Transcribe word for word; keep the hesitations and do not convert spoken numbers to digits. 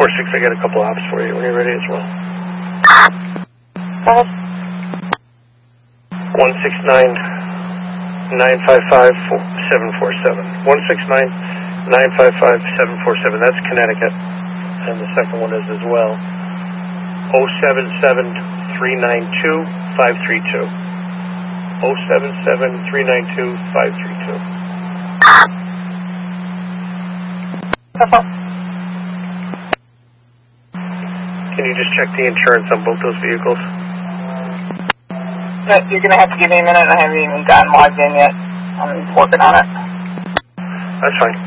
four six, I got a couple ops for you when you're ready as well. Go ahead. one six nine, nine five five, seven four seven. one six nine, nine five five, seven four seven. That's Connecticut. And the second one is as well. oh seven seven, three nine two, five three two. oh seven seven, three nine two, five three two. Can you just check the insurance on both those vehicles? No, you're going to have to give me a minute. I haven't even gotten logged in yet. I'm working on it. That's fine.